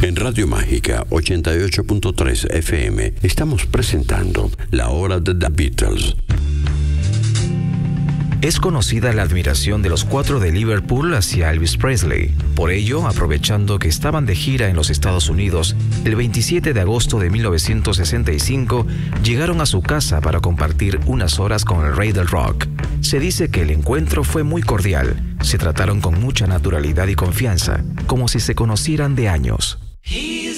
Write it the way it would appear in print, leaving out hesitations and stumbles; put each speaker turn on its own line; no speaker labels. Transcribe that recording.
En Radio Mágica 88.3 FM estamos presentando La Hora de The Beatles.
Es conocida la admiración de los cuatro de Liverpool hacia Elvis Presley. Por ello, aprovechando que estaban de gira en los Estados Unidos, el 27 de agosto de 1965 llegaron a su casa para compartir unas horas con el rey del rock. Se dice que el encuentro fue muy cordial. Se trataron con mucha naturalidad y confianza, como si se conocieran de años.